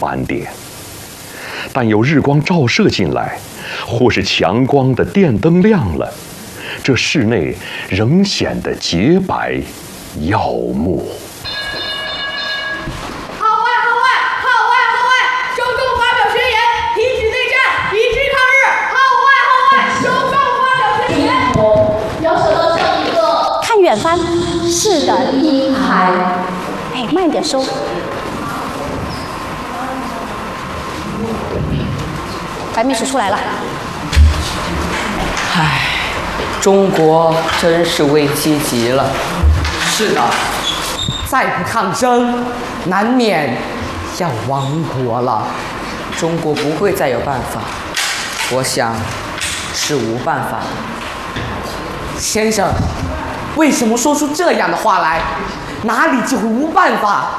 斑点。但有日光照射进来，或是强光的电灯亮了，这室内仍显得洁白耀目。 号外！中共发表宣言，提起内战，一致抗日！号外！中共发表宣言。要舍得像一个看远方，是的， 婴孩。 哎，慢点收。白秘书出来了。 唉，中国真是危机极了。是的，再不抗争，难免要亡国了。中国不会再有办法，我想是无办法了。先生，为什么说出这样的话来？哪里就会无办法？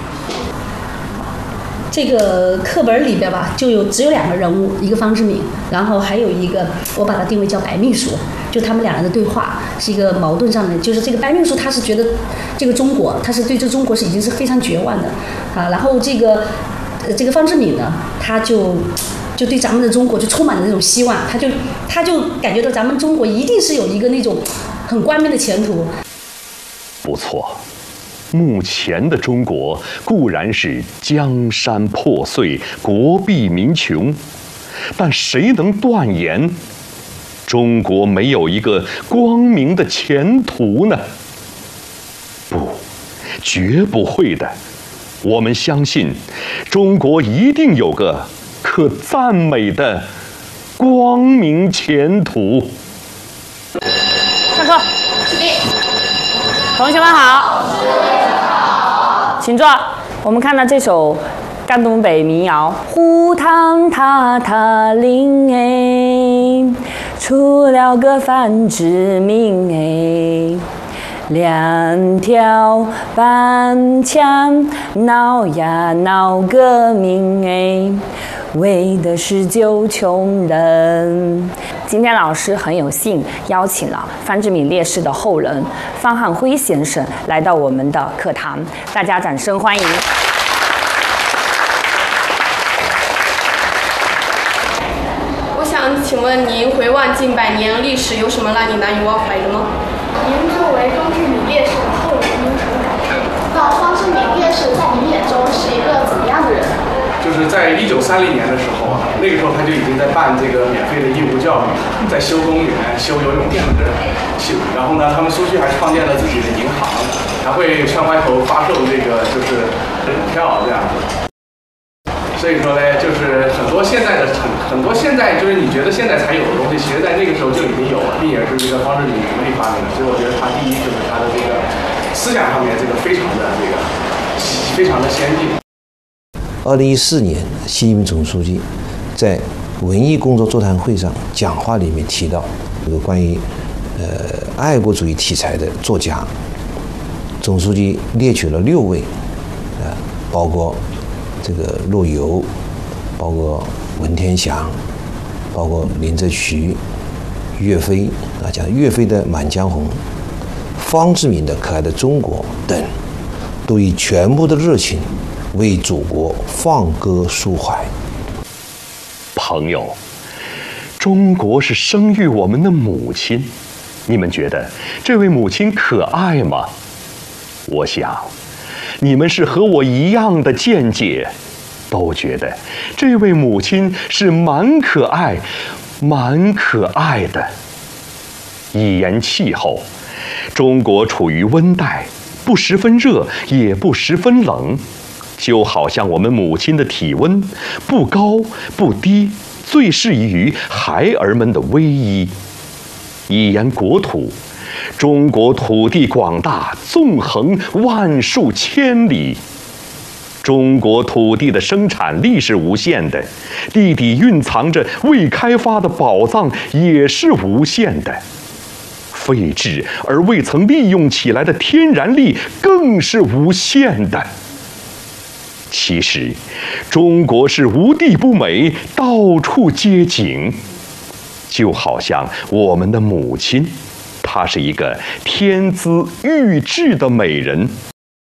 这个课本里边吧，只有2个人物，一个方志敏，然后还有一个我把它定位叫白秘书，就他们2人的对话是一个矛盾上的，就是这个白秘书他是觉得这个中国，他是对这中国是已经是非常绝望的啊，然后这个方志敏呢，他就对咱们的中国就充满了那种希望，他就感觉到咱们中国一定是有一个那种很光明的前途。 不错。目前的中国固然是江山破碎、国弊民穷，但谁能断言中国没有一个光明的前途呢？不，绝不会的。我们相信，中国一定有个可赞美的光明前途。 上课。同学们好。请坐。我们看到这首赣东北民谣：胡汤塔塔林哎，出了个范志敏哎，2条板枪闹呀闹革命哎，为的是救穷人。今天老师很有幸邀请了范志敏烈士的后人方汉辉先生来到我们的课堂，大家掌声欢迎。 我想请问您回望近100年历史，有什么让你难以忘怀的吗？ 您作为方志敏烈士的后人，有什么感受？那方志敏烈士在您眼中是一个怎么样的人？ 就是在1930年的时候啊，那个时候他就已经在办这个免费的义务教育，在修公园、修游泳池，然后呢，他们苏区还创建了自己的银行，还会圈外头发售这个就是股票这样子。所以说呢，就是很多现在就是你觉得现在才有的东西，其实在那个时候就已经有了，并且是这个方志敏独立发明的。所以我觉得他第一就是他的这个思想上面这个非常的先进。 2014年，习近平总书记在文艺工作座谈会上讲话里面提到，这个关于爱国主义题材的作家，总书记列举了6位，包括这个陆游，包括文天祥，包括林则徐、岳飞啊，讲岳飞的《满江红》，方志敏的《可爱的中国》等，都以全部的热情为祖国放歌抒怀。 朋友，中国是生育我们的母亲，你们觉得这位母亲可爱吗？我想，你们是和我一样的见解，都觉得这位母亲是蛮可爱的。一言气候，中国处于温带，不十分热，也不十分冷。就好像我们母亲的体温不高不低，最适宜于孩儿们的偎依。一言国土，中国土地广大，纵横万数千里。中国土地的生产力是无限的，地底蕴藏着未开发的宝藏也是无限的。废置而未曾利用起来的天然力更是无限的。其实，中国是无地不美，到处皆景。就好像我们的母亲，她是一个天资玉质的美人，